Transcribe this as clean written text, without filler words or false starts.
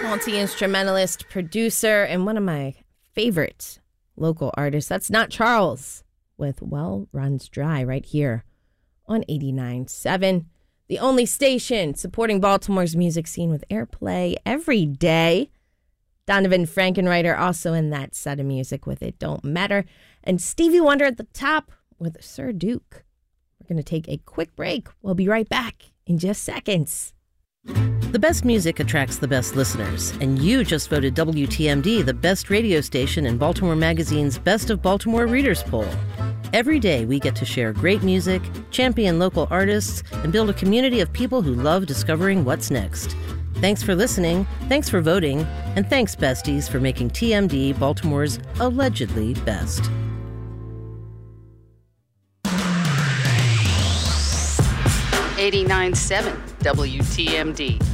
multi-instrumentalist, producer, and one of my favorite local artists. That's Not Charles with Well Runs Dry right here on 89.7, the only station supporting Baltimore's music scene with airplay every day. Donovan Frankenreiter also in that set of music with It Don't Matter. And Stevie Wonder at the top with Sir Duke. We're going to take a quick break. We'll be right back in just seconds. The best music attracts the best listeners, and you just voted WTMD the best radio station in Baltimore Magazine's Best of Baltimore Readers Poll. Every day we get to share great music, champion local artists, and build a community of people who love discovering what's next. Thanks for listening, thanks for voting, and thanks, besties, for making TMD Baltimore's allegedly best. 89.7 WTMD.